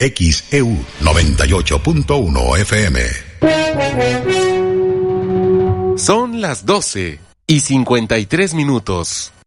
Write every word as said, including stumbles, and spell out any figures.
X E U noventa y ocho punto uno F M. Son las doce y cincuenta y tres minutos.